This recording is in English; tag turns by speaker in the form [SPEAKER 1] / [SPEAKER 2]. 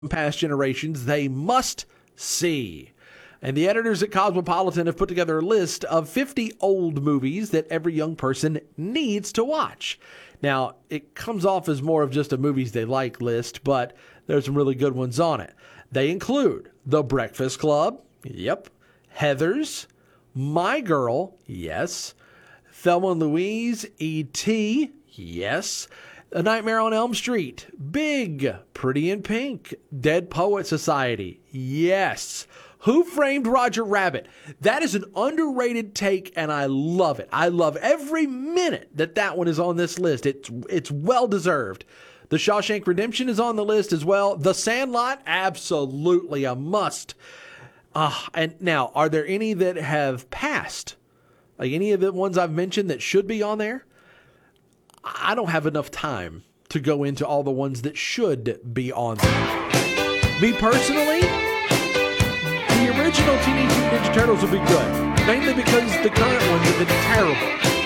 [SPEAKER 1] past generations they must see. And the editors at Cosmopolitan have put together a list of 50 old movies that every young person needs to watch. Now, it comes off as more of just a movies they like list, but there's some really good ones on it. They include The Breakfast Club, yep, Heathers, My Girl, yes, Thelma and Louise, E.T., yes, A Nightmare on Elm Street, Big, Pretty in Pink, Dead Poet Society, yes, Who Framed Roger Rabbit. That is an underrated take, and I love it. I love every minute that one is on this list. It's well-deserved. The Shawshank Redemption is on the list as well. The Sandlot, absolutely a must. And now, are there any that have passed? Like any of the ones I've mentioned that should be on there? I don't have enough time to go into all the ones that should be on there. Me personally, the original Teenage Mutant Ninja Turtles will be good. Mainly because the current ones have been terrible.